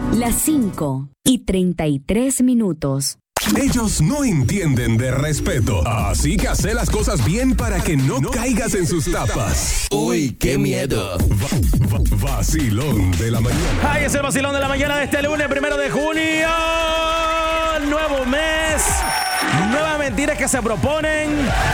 Las 5:33. Ellos no entienden de respeto, así que hace las cosas bien para que no caigas en sus tapas. Uy, qué miedo. Vacilón de la mañana. Ay, es el vacilón de la mañana de este lunes 1 de junio. Nuevo mes. Nuevas mentiras que se proponen.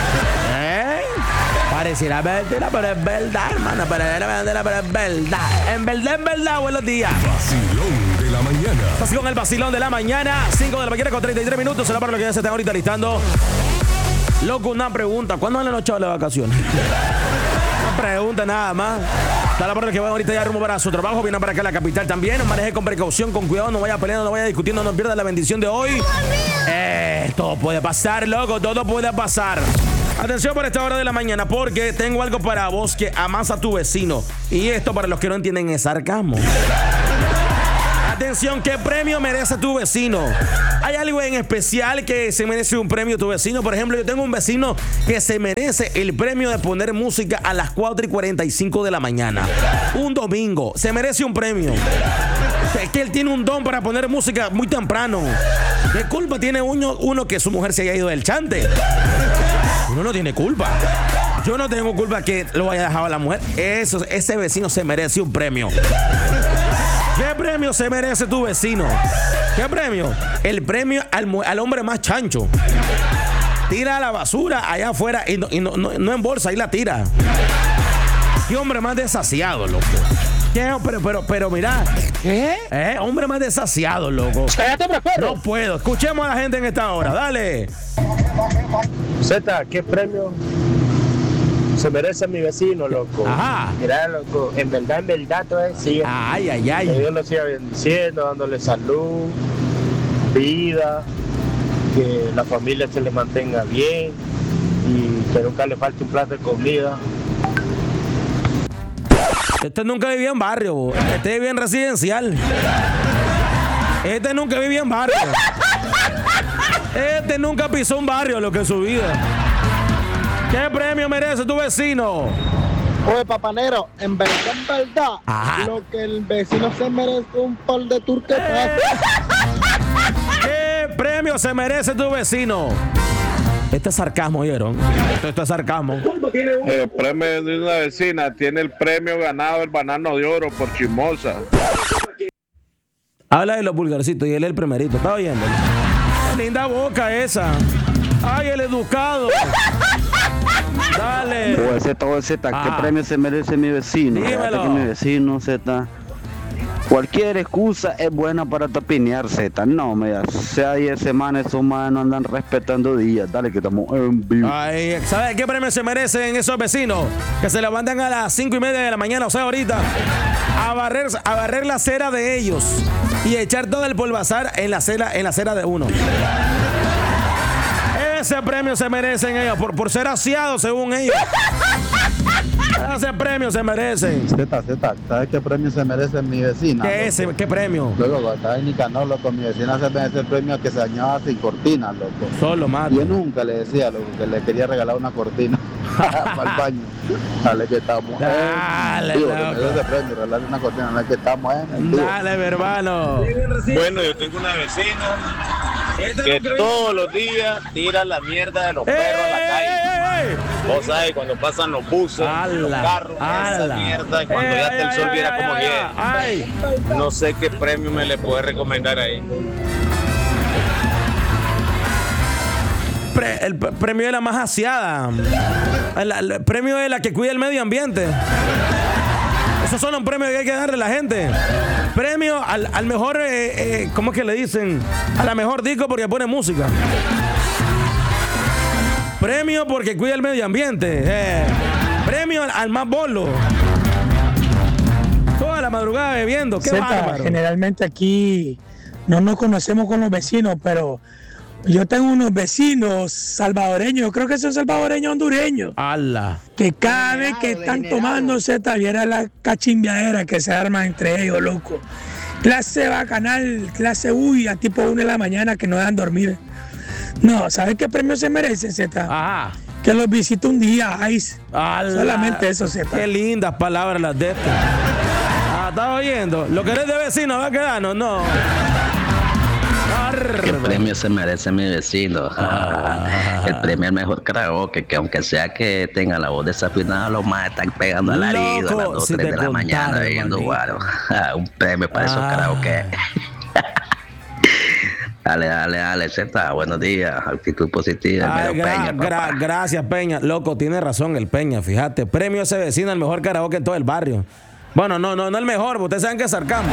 Pareciera mentira, pero es verdad, hermano. Pareciera mentira, pero es verdad. En verdad, buenos días. Vacilón de la mañana. Estás con el vacilón de la mañana. 5 de la mañana con 33 minutos. Será para lo que ya se están ahorita listando. Loco, una pregunta. ¿Cuándo van los chavos de vacaciones? Una pregunta nada más. Está la parte que van ahorita ya rumbo para su trabajo. Vienen para acá a la capital también. Maneje con precaución, con cuidado. No vaya peleando, no vaya discutiendo. No pierda la bendición de hoy. Todo puede pasar, loco. Todo puede pasar. Atención por esta hora de la mañana, porque tengo algo para vos que amas a tu vecino. Y esto, para los que no entienden, es sarcasmo. Atención, ¿qué premio merece tu vecino? ¿Hay algo en especial que se merece un premio tu vecino? Por ejemplo, yo tengo un vecino que se merece el premio de poner música a las 4:45 de la mañana. Un domingo. Se merece un premio. Es que él tiene un don para poner música muy temprano. ¿Qué culpa tiene uno que su mujer se haya ido del chante? Uno no tiene culpa. Yo no tengo culpa que lo haya dejado a la mujer. Ese vecino se merece un premio. ¿Qué premio se merece tu vecino? ¿Qué premio? El premio al hombre más chancho. Tira la basura allá afuera y no en bolsa, ahí la tira. ¿Qué hombre más desasiado, loco? ¿Qué? Pero mira. ¿Qué? Hombre más desasiado, loco. No puedo. Escuchemos a la gente en esta hora. Dale. Zeta, ¿qué premio se merece mi vecino, loco? Ajá. Mira, loco, en verdad, todo es sigue. Ay. Que Dios lo siga bendiciendo, dándole salud, vida, que la familia se le mantenga bien y que nunca le falte un plato de comida. Este nunca vivía en barrio. Este vivía en residencial. Este nunca vivía en barrio. Este nunca pisó un barrio, lo que es su vida. ¿Qué premio merece tu vecino? Oye, papanero, en verdad, Ajá. Lo que el vecino se merece es un par de turquetas. ¿Qué premio se merece tu vecino? Este es sarcasmo, ¿oyeron? Esto es sarcasmo. El premio de una vecina tiene el premio ganado el banano de oro por chismosa. Habla de los vulgarcitos y él es el primerito. ¿Está oyendo? Linda boca esa. Ay, el educado. Dale. Zeta, ¿qué premio se merece mi vecino? Dímelo. Que mi vecino, Zeta. Cualquier excusa es buena para tapinear, Zeta. No, mira, sea 10 semanas, esos manes no andan respetando días. Dale, que estamos en vivo. Ay, ¿sabes qué premio se merecen esos vecinos? Que se levantan a las 5:30 de la mañana, o sea, ahorita, a barrer la acera de ellos y echar todo el polvazar en la acera de uno. Ese premio se merecen ellos por ser aseados, según ellos. Ese premio se merecen. Zeta, ¿sabes qué premio se merece mi vecina? ¿Qué premio? Luego, cuando estaba en Nicanor, loco, mi vecina se merece el premio que se bañaba sin cortina, loco. Solo más. Yo nunca le decía, loco, que le quería regalar una cortina para el baño. Dale, que estamos. Dale, Digo, loco. que me dio ese premio, regalarle una cortina, dale, que estamos. Dale, mi hermano. Bueno, yo tengo una vecina que todos los días tira la mierda de los perros a la calle. Vos sabés, cuando pasan los buses, los carros, esa mierda, y cuando ya el sol viera como viene. No sé qué premio me le puede recomendar ahí. El premio de la más aseada. El premio de la que cuida el medio ambiente. Esos son los premios que hay que darle a la gente. Premio al mejor, ¿cómo es que le dicen? A la mejor disco porque pone música. Premio porque cuida el medio ambiente. Premio al más bolo. Toda la madrugada bebiendo. Qué bárbaro. Generalmente aquí no nos conocemos con los vecinos, pero yo tengo unos vecinos salvadoreños, creo que son salvadoreños hondureños. ¡Hala! Que cada vez que están tomando Zeta, viera la cachimbiadera que se arma entre ellos, loco. Clase bacanal, clase a tipo 1 de la mañana que no dejan dormir. No, ¿sabes qué premio se merece, Zeta? Ajá. Que los visite un día, Ice. ¡Hala! Solamente eso, Zeta. Qué lindas palabras las de estas. ¿Estás oyendo? Lo que eres de vecino va a quedarnos, no. ¿Qué premio se merece mi vecino? El premio al mejor karaoke, que aunque sea que tenga la voz desafinada, los más están pegando alarido a las 2 o 3 de la mañana bebiendo guaro. Un premio para esos karaoke. Dale, Z, buenos días, actitud positiva. Peña, gracias, Peña. Loco, tiene razón el Peña, fíjate. Premio a ese vecino, el mejor karaoke en todo el barrio. Bueno, no el mejor, ustedes saben que es sarcasmo.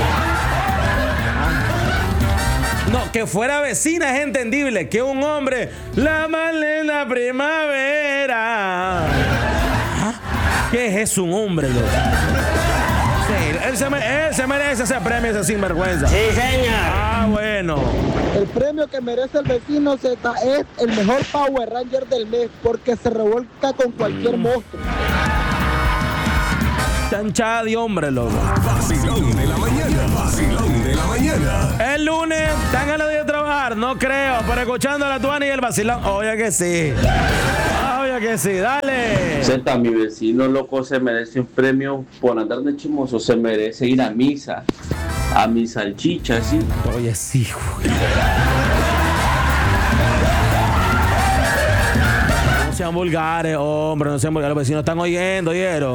No, que fuera vecina es entendible. Que un hombre, la más linda primavera. ¿Qué es eso, un hombre, loco? Sí, él se merece ese premio, ese sinvergüenza. Sí, señor. Bueno. El premio que merece el vecino Z es el mejor Power Ranger del mes porque se revuelca con cualquier monstruo. Chanchada de hombre, loco. Vacilón de la mañana. Vacilón de la mañana. El lunes, ¿dan ganas de ir a trabajar? No creo, pero escuchando a la Tuani y el vacilón, obvio que sí. Obvio que sí, dale. Z, mi vecino loco se merece un premio por andar de chismoso, se merece ir a misa. A mi salchicha, sí. Oye, sí, güey. No sean vulgares, hombre, no sean vulgares. Los vecinos están oyendo, ¿oyeron?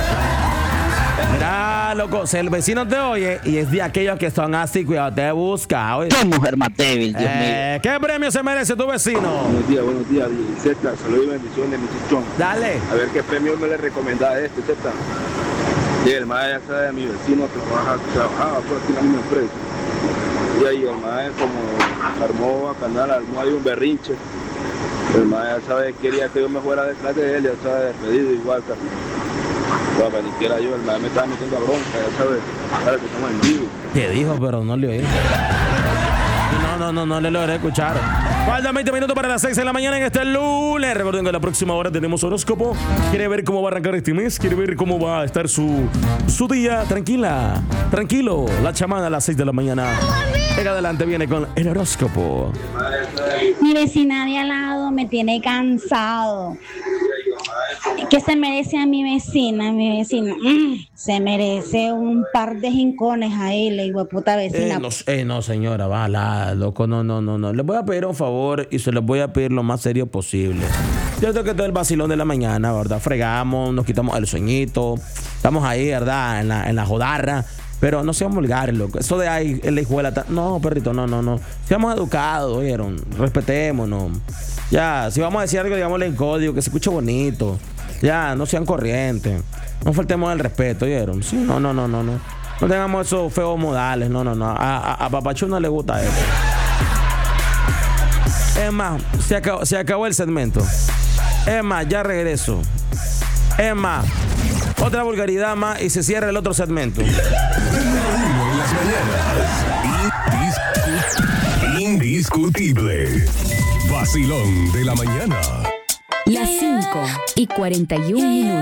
Mira, loco, si el vecino te oye y es de aquellos que son así, cuidado, te busca. Oye. Qué mujer más débil, Dios mío. ¿Qué premio se merece tu vecino? Buenos días, Z. Saludos y bendiciones, mi chichón. Dale. A ver qué premio me le recomendaba Z. Y el maestro ya sabe de mi vecino que trabajaba por aquí en la misma empresa. Y ahí el maestro como armó a canal, armó ahí un berrinche. El maestro sabe quería que yo me fuera detrás de él, ya sabe, despedido igual que ni siquiera yo, el maestro me estaba metiendo a bronca, ya sabe que estamos en vivo. Te dijo, pero no le oí. No le logré escuchar. Faltan 20 minutos para las 6 de la mañana en este lunes. Recuerden que a la próxima hora tenemos horóscopo. ¿Quiere ver cómo va a arrancar este mes? ¿Quiere ver cómo va a estar su día? Tranquilo. La chamana a las 6 de la mañana. En adelante viene con el horóscopo. Mi vecina de al lado me tiene cansado. ¿Qué se merece a mi vecina? Mi vecina se merece un par de jincones a él, la hueputa vecina. No, señora, va, loco, no. Les voy a pedir un favor y se los voy a pedir lo más serio posible. Yo creo que todo el vacilón de la mañana, ¿verdad? Fregamos, nos quitamos el sueñito, estamos ahí, ¿verdad? En la jodarra. Pero no sean vulgares, loco. Eso de ahí, en la hijuela. No, perrito, no. Seamos educados, ¿oyeron? Respetémonos. Ya, si vamos a decir algo, digámosle en código, que se escuche bonito. Ya, no sean corrientes. No faltemos el respeto, ¿oyeron? Sí, no. No tengamos esos feos modales, no. A Papachú no le gusta eso. Es más, se acabó el segmento. Es más, ya regreso. Es más, otra vulgaridad más y se cierra el otro segmento. Indiscutible. Vacilón de la mañana. Las 5:41 minutos.